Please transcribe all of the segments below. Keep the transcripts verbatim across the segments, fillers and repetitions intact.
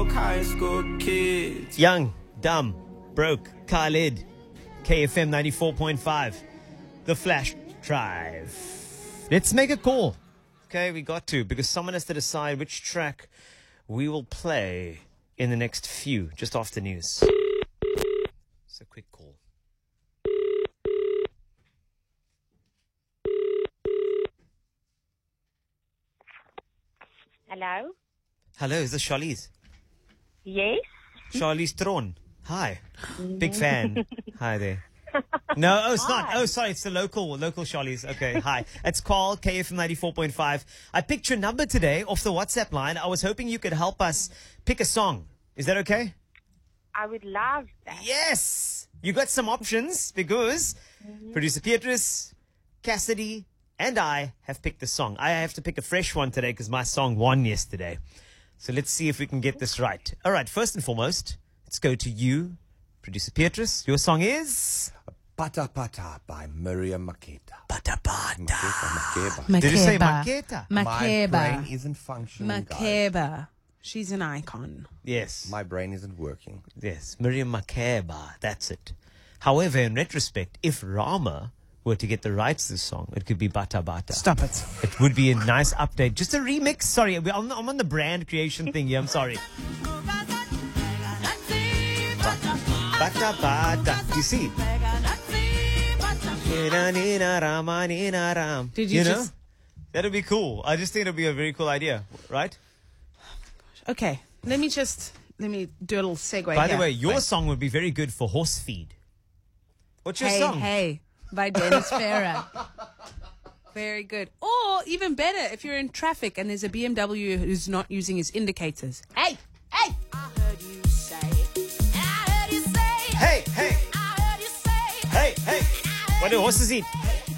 broke high school kids. Young, dumb, broke, Khalid. K F M ninety-four point five. The Flash Drive. Let's make a call. Okay, we got to, because someone has to decide which track we will play in the next few, just after news. It's a quick call. Hello? Hello, is this Charlize? Yes? Charlize Theron. Hi. Big fan. Hi there. No, oh, it's not. Oh, sorry, it's the local, local Charlize. Okay, hi. It's Carl, K F M ninety-four point five. I picked your number today off the WhatsApp line. I was hoping you could help us pick a song. Is that okay? I would love that. Yes! You got some options because mm-hmm. producer Beatrice, Cassidy, and I have picked a song. I have to pick a fresh one today because my song won yesterday. So let's see if we can get this right. All right, first and foremost, let's go to you, producer Beatrice. Your song is... Pata Pata by Miriam Makeba. Pata Pata. Makeba. Makeba. Did you say Makeba? My Makeba. brain isn't functioning, guys. Makeba. She's an icon. Yes. My brain isn't working. Yes, Miriam Makeba. That's it. However, in retrospect, if Rama were to get the rights to the song, it could be Bata Bata. Stop it. It would be a nice update. Just a remix. Sorry, I'm on, I'm on the brand creation thing here. I'm sorry. Bata Bata. You see? Did you, you know? just... That'd be cool. I just think it'd be a very cool idea, right? Okay, let me just, let me do a little segue By here. the way, your Wait. song would be very good for horse feed. What's your Hey, song? Hey, by Dennis Farah. Very good. Or even better, if you're in traffic and there's a B M W who's not using his indicators. Hey, hey! I heard you say, I heard you say, Hey, hey, I heard you say, hey, hey. What do horses eat?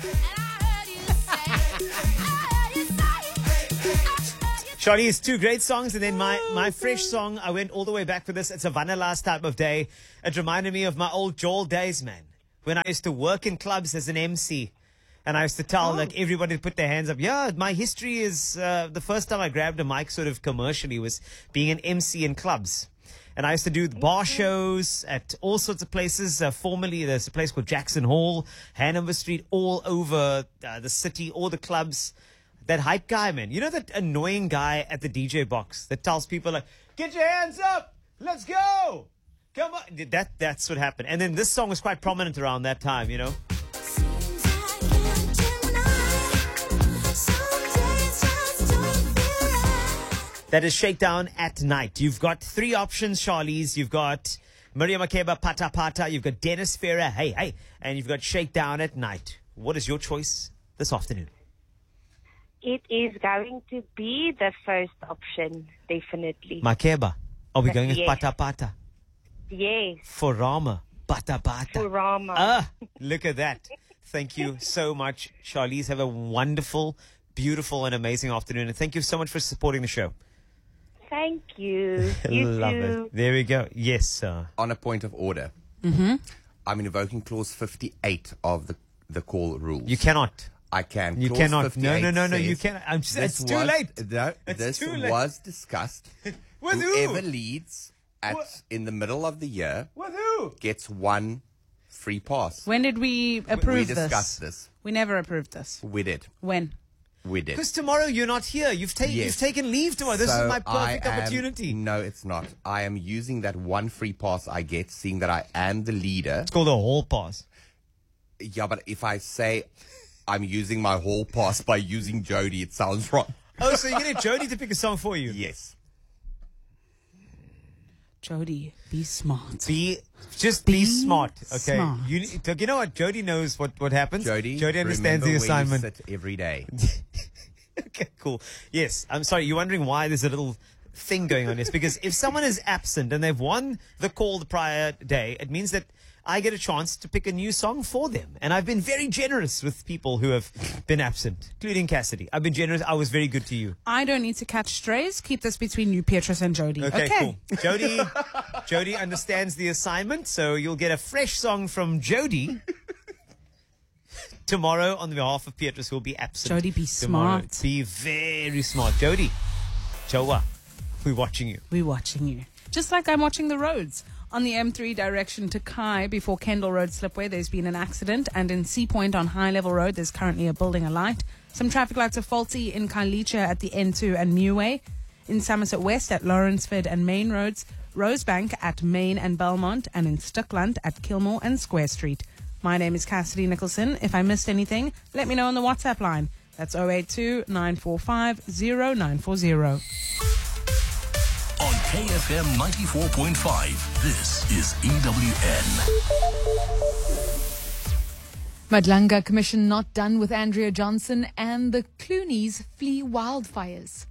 Charlie's two great songs, and then my, my fresh song, I went all the way back for this. It's a vanilla type of day. It reminded me of my old Joel days, man. When I used to work in clubs as an M C. And I used to tell, like, everybody to put their hands up. Yeah, my history is, uh, the first time I grabbed a mic sort of commercially was being an M C in clubs. And I used to do bar shows at all sorts of places. Uh, formerly, there's a place called Jackson Hall, Hanover Street, all over uh, the city, all the clubs. That hype guy, man. You know that annoying guy at the D J box that tells people, like, get your hands up. Let's go. Come on. That, that's what happened. And then this song was quite prominent around that time, you know. That is Shakedown at Night. You've got three options, Charlize. You've got Miriam Makeba, Pata Pata. You've got Dennis Farah, Hey Hey. And you've got Shakedown at Night. What is your choice this afternoon? It is going to be the first option, definitely. Makeba. Are we going with Yes. Pata Pata? Yes, For Rama. Pata Pata. for Rama. Ah, look at that. Thank you so much, Charlize. Have a wonderful, beautiful, and amazing afternoon. And thank you so much for supporting the show. Thank you. You Love too. it. There we go. Yes, sir. On a point of order, Mm-hmm. I'm invoking clause fifty-eight of the, the call rules. You cannot. I can. You Clause cannot. No, no, no, no. says You cannot. I'm just, this it's too was- late. No, It's this too late. was discussed. With who? Whoever leads at What? in the middle of the year With who? gets one free pass. When did we approve we this? discussed this. We never approved this. We did. When? We did. Because tomorrow you're not here. You've taken Yes. you've taken leave tomorrow. This So is my perfect I am- opportunity. No, it's not. I am using that one free pass I get, seeing that I am the leader. It's called a hall pass. Yeah, but if I say I'm using my hall pass by using Jody, it sounds wrong. Oh, so you're getting Jody to pick a song for you? Yes. Jody, be smart. Be just be, Be smart, okay? smart. You you know what? Jody knows what what happens. Jody, Jody understands the remember where you assignment. sit every day. Okay, cool. Yes, I'm sorry. You're wondering why there's a little thing going on. It's because if someone is absent and they've won the call the prior day, it means that I get a chance to pick a new song for them. And I've been very generous with people who have been absent, including Cassidy. I've been generous. I was very good to you. I don't need to catch strays. Keep this between you, Beatrice, and Jody. Okay, Okay. cool. Jody, Jody understands the assignment, so you'll get a fresh song from Jody tomorrow on behalf of Beatrice, who will be absent. Jody, be tomorrow. smart. Be very smart. Jody, Joa. We're watching you. We're watching you. Just like I'm watching the roads. On the M three direction to Kai before Kendall Road slipway, there's been an accident. And in Sea Point on High Level Road, there's currently a building alight. Some traffic lights are faulty in Khayelitsha at the N two and Meway. In Somerset West at Lawrenceford and Main Roads. Rosebank at Main and Belmont. And in Stuckland at Kilmore and Square Street. My name is Cassidy Nicholson. If I missed anything, let me know on the WhatsApp line. That's oh eight two, nine four five, oh nine four oh. On K F M ninety-four point five, this is E W N. Madlanga Commission not done with Andrea Johnson, and the Clooney's flee wildfires.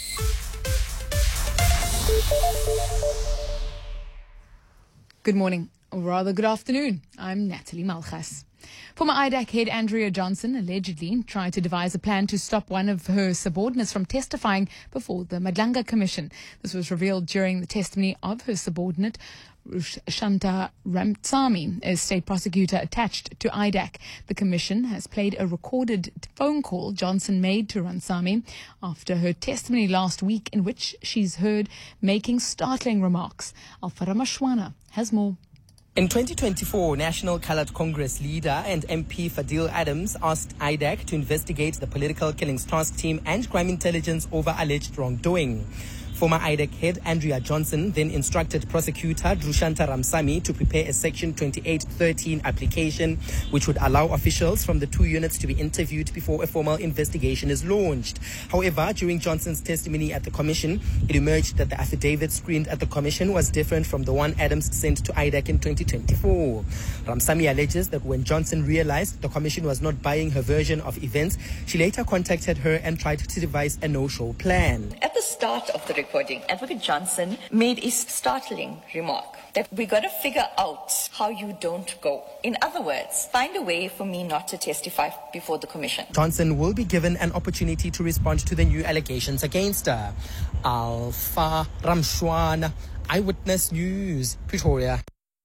Good morning, or rather good afternoon. I'm Natalie Malchas. Former I D A C head Andrea Johnson allegedly tried to devise a plan to stop one of her subordinates from testifying before the Madlanga Commission. This was revealed during the testimony of her subordinate, Rushanta Ramtsami, a state prosecutor attached to I D A C. The commission has played a recorded phone call Johnson made to Ramtsami after her testimony last week, in which she's heard making startling remarks. Alfara Mashwana has more. In twenty twenty-four, National Coloured Congress leader and M P Fadil Adams asked I D A C to investigate the Political Killings Task Team and crime intelligence over alleged wrongdoing. Former I D A C head Andrea Johnson then instructed prosecutor Drushanta Ramtsami to prepare a Section twenty-eight thirteen application, which would allow officials from the two units to be interviewed before a formal investigation is launched. However, during Johnson's testimony at the commission, it emerged that the affidavit screened at the commission was different from the one Adams sent to I D A C in twenty twenty-four. Ramtsami alleges that when Johnson realized the commission was not buying her version of events, she later contacted her and tried to devise a no-show plan. At the start of the recording, Advocate Johnson made a startling remark that we got to figure out how you don't go. In other words, find a way for me not to testify before the commission. Johnson will be given an opportunity to respond to the new allegations against her. Alpha Ramshwana, Eyewitness News, Pretoria.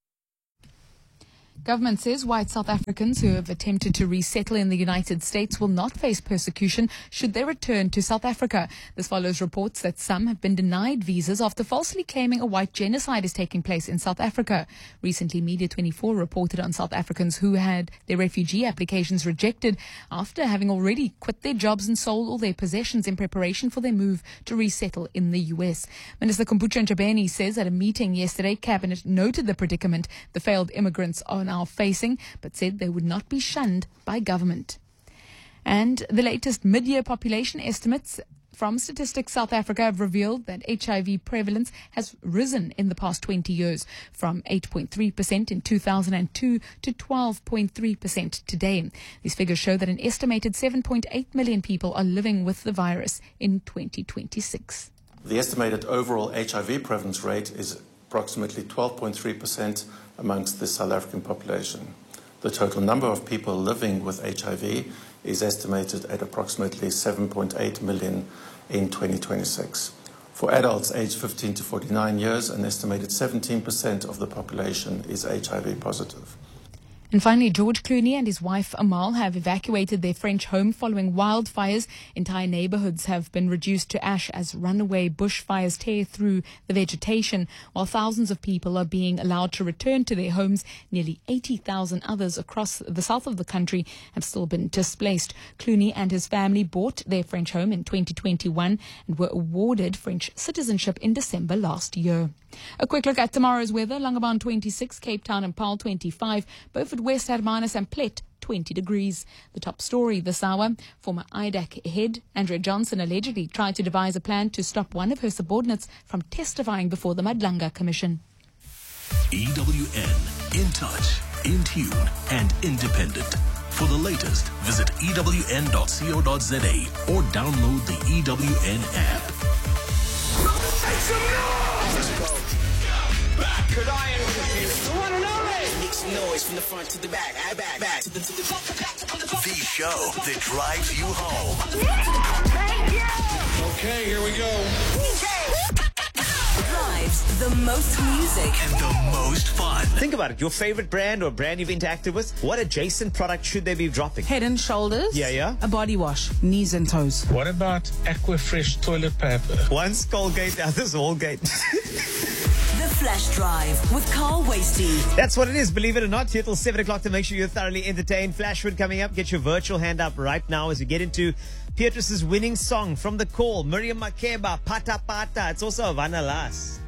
Government says white South Africans who have attempted to resettle in the United States will not face persecution should they return to South Africa. This follows reports that some have been denied visas after falsely claiming a white genocide is taking place in South Africa. Recently, Media twenty-four reported on South Africans who had their refugee applications rejected after having already quit their jobs and sold all their possessions in preparation for their move to resettle in the U S. Minister Komputra Ntshabeni says at a meeting yesterday, Cabinet noted the predicament the failed immigrants are now facing, but said they would not be shunned by government. And the latest mid-year population estimates from Statistics South Africa have revealed that H I V prevalence has risen in the past twenty years from eight point three percent in two thousand two to twelve point three percent today. These figures show that an estimated seven point eight million people are living with the virus in twenty twenty-six. The estimated overall H I V prevalence rate is approximately twelve point three percent amongst the South African population. The total number of people living with H I V is estimated at approximately seven point eight million in twenty twenty-six. For adults aged fifteen to forty-nine years, an estimated seventeen percent of the population is H I V positive. And finally, George Clooney and his wife Amal have evacuated their French home following wildfires. Entire neighborhoods have been reduced to ash as runaway bushfires tear through the vegetation, while thousands of people are being allowed to return to their homes. Nearly eighty thousand others across the south of the country have still been displaced. Clooney and his family bought their French home in twenty twenty-one and were awarded French citizenship in December last year. A quick look at tomorrow's weather. Langebaan twenty-six, Cape Town and Paarl twenty-five, Beaufort West had minus and Plet twenty degrees. The top story this hour, former I D A C head Andrea Johnson allegedly tried to devise a plan to stop one of her subordinates from testifying before the Madlanga Commission. E W N, in touch, in tune and independent. For the latest, visit E W N dot co dot za or download the E W N app. Could I introduce the one and only? Make some noise from the front to the back, I back, back to the to the The show that drives you home. Okay, here we go. Drives The most music. And the most fun. Think about it. Your favorite brand or brand you've interacted with, what adjacent product should they be dropping? Head and Shoulders. Yeah, yeah. A body wash. Knees and toes. What about Aquafresh toilet paper? One's Colgate, the other's Allgate. The Flash Drive with Carl Wasty. That's what it is, believe it or not. Here till seven o'clock to make sure you're thoroughly entertained. Flashwood coming up. Get your virtual hand up right now as we get into Beatrice's winning song from The Call. Miriam Makeba, Pata Pata. It's also a Vanalas.